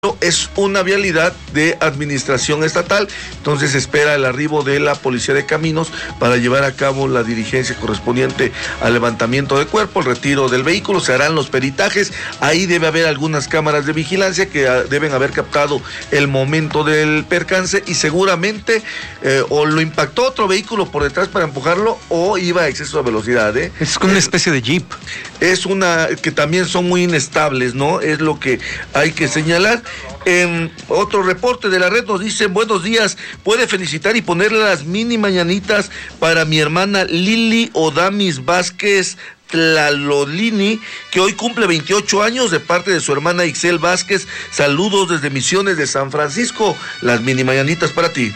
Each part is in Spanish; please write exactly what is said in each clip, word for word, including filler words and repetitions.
es una vialidad de administración estatal, entonces espera el arribo de la Policía de Caminos para llevar a cabo la diligencia correspondiente al levantamiento de cuerpo, el retiro del vehículo, se harán los peritajes, ahí debe haber algunas cámaras de vigilancia que deben haber captado el momento del percance y seguramente eh, o lo impactó otro vehículo por detrás para empujarlo o iba a exceso de velocidad. ¿eh? Es como una especie de jeep. Es una que también son muy inestables, ¿no? Es lo que hay que señalar. En otro reporte de la red nos dicen: buenos días, puede felicitar y ponerle las mini mañanitas para mi hermana Lili Odamis Vázquez Tlalolini, que hoy cumple veintiocho años, de parte de su hermana Ixel Vázquez. Saludos desde Misiones de San Francisco. Las mini mañanitas para ti.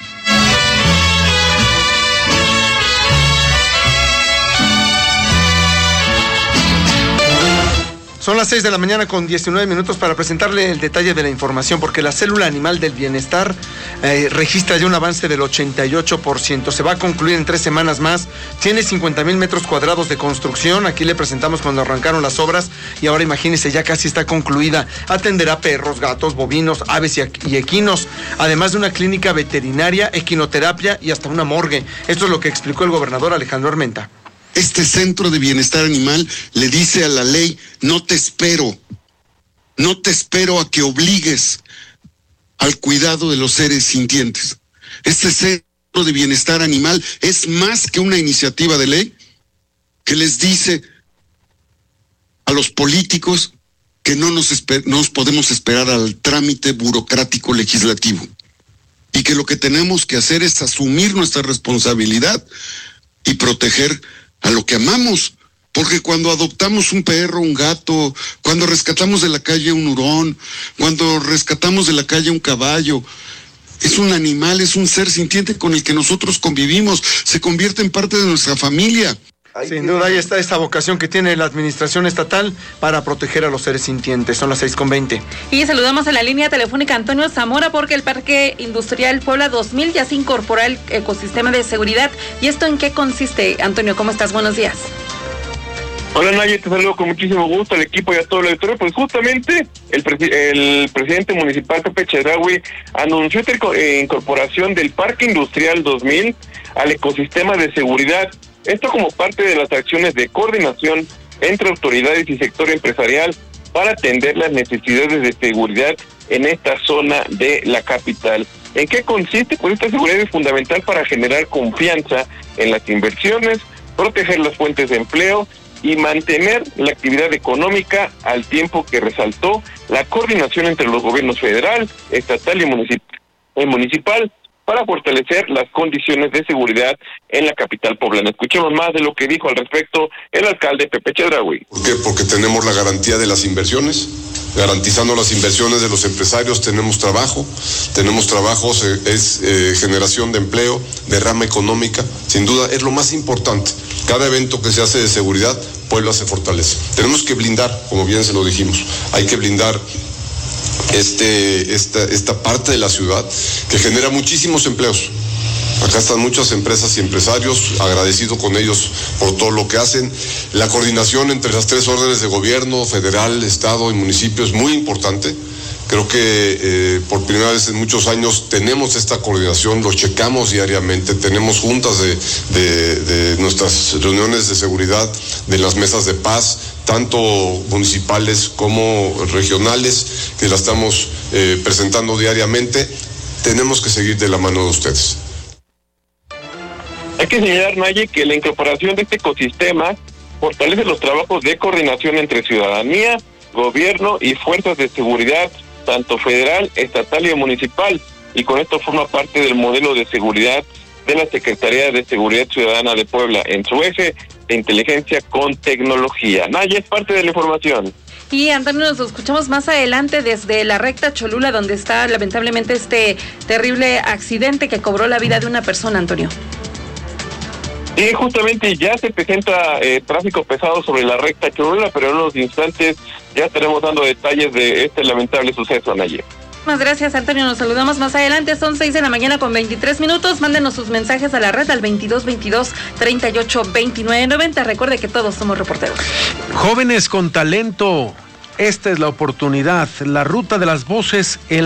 Son las seis de la mañana con diecinueve minutos para presentarle el detalle de la información, porque la célula animal del bienestar eh, registra ya un avance del ochenta y ocho por ciento. Se va a concluir en tres semanas más. Tiene cincuenta mil metros cuadrados de construcción. Aquí le presentamos cuando arrancaron las obras y ahora imagínese, ya casi está concluida. Atenderá perros, gatos, bovinos, aves y equinos, además de una clínica veterinaria, equinoterapia y hasta una morgue. Esto es lo que explicó el gobernador Alejandro Armenta. Este centro de bienestar animal le dice a la ley: no te espero, no te espero a que obligues al cuidado de los seres sintientes. Este centro de bienestar animal es más que una iniciativa de ley que les dice a los políticos que no nos, esper- no nos podemos esperar al trámite burocrático legislativo y que lo que tenemos que hacer es asumir nuestra responsabilidad y proteger a lo que amamos, porque cuando adoptamos un perro, un gato, cuando rescatamos de la calle un hurón, cuando rescatamos de la calle un caballo, es un animal, es un ser sintiente con el que nosotros convivimos, se convierte en parte de nuestra familia. Sin duda, ahí está esta vocación que tiene la administración estatal para proteger a los seres sintientes. Son las seis con veinte. Y saludamos en la línea telefónica a Antonio Zamora, porque el Parque Industrial Puebla dos mil ya se incorpora al ecosistema de seguridad. ¿Y esto en qué consiste? Antonio, ¿cómo estás? Buenos días. Hola, Naye, te saludo con muchísimo gusto al equipo y a todo el auditorio. Pues justamente el, presi- el presidente municipal Pepe Chedraui anunció la incorporación del Parque Industrial dos mil al ecosistema de seguridad. Esto como parte de las acciones de coordinación entre autoridades y sector empresarial para atender las necesidades de seguridad en esta zona de la capital. ¿En qué consiste? Pues esta seguridad es fundamental para generar confianza en las inversiones, proteger las fuentes de empleo y mantener la actividad económica, al tiempo que resaltó la coordinación entre los gobiernos federal, estatal y municipal, y municipal para fortalecer las condiciones de seguridad en la capital poblana. Escuchemos más de lo que dijo al respecto el alcalde Pepe Chedraui. ¿Por qué? Porque tenemos la garantía de las inversiones. Garantizando las inversiones de los empresarios tenemos trabajo, tenemos trabajos, eh, es eh, generación de empleo, derrama económica, sin duda es lo más importante. Cada evento que se hace de seguridad, Puebla se fortalece. Tenemos que blindar, como bien se lo dijimos, hay que blindar este esta, esta parte de la ciudad que genera muchísimos empleos. Acá están muchas empresas y empresarios, agradecido con ellos por todo lo que hacen. La coordinación entre las tres órdenes de gobierno, federal, estado y municipio, es muy importante. Creo que eh, por primera vez en muchos años tenemos esta coordinación, lo checamos diariamente, tenemos juntas de, de, de nuestras reuniones de seguridad, de las mesas de paz, tanto municipales como regionales, que la estamos eh, presentando diariamente. Tenemos que seguir de la mano de ustedes. Hay que señalar, Naye, que la incorporación de este ecosistema fortalece los trabajos de coordinación entre ciudadanía, gobierno y fuerzas de seguridad, tanto federal, estatal y municipal, y con esto forma parte del modelo de seguridad de la Secretaría de Seguridad Ciudadana de Puebla en su eje de inteligencia con tecnología. Naye, es parte de la información. Y Antonio, nos escuchamos más adelante desde la recta Cholula, donde está lamentablemente este terrible accidente que cobró la vida de una persona, Antonio. Y justamente ya se presenta eh, tráfico pesado sobre la recta Cholula, pero en unos instantes ya estaremos dando detalles de este lamentable suceso, Anaya. Muchas gracias, Antonio. Nos saludamos más adelante. Son seis de la mañana con veintitrés minutos. Mándenos sus mensajes a la red al veintidós veintidós treinta y ocho veintinueve noventa. Recuerde que todos somos reporteros. Jóvenes con talento esta es la oportunidad. La ruta de las voces en